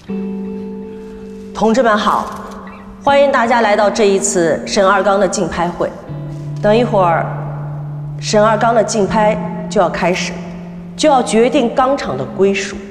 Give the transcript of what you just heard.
同志们好，欢迎大家来到这一次沈二刚的竞拍会。等一会儿，沈二刚的竞拍就要开始，就要决定钢厂的归属。